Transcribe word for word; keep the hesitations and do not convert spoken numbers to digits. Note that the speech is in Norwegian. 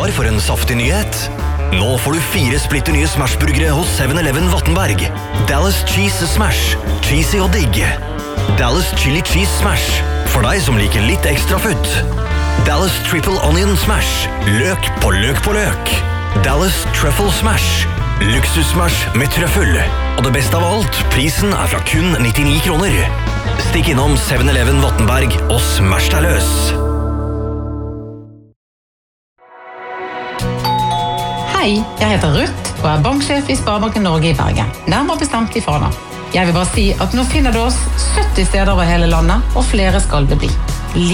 klar for en saftig nyhet? Nå får du fire splitter nye Smash-burgere hos seven eleven Vattenberg. Dallas Cheese Smash. Cheesy og digg. Dallas Chili Cheese Smash. For deg som liker litt ekstra futt. Dallas Triple Onion Smash. Løk på løk på løk. Dallas Truffle Smash. Luksus-smash med trøffel. Og det beste av alt, prisen er fra kun nittini kroner. Stikk innom seven eleven Vattenberg og smash deg løs. Hei, jeg heter Ruth og er banksjef i Sparebanken Norge i Bergen. Nærmere bestemt i Fana. Jeg vil bare si at nå finner du oss sytti steder over hele landet, og flere skal det bli.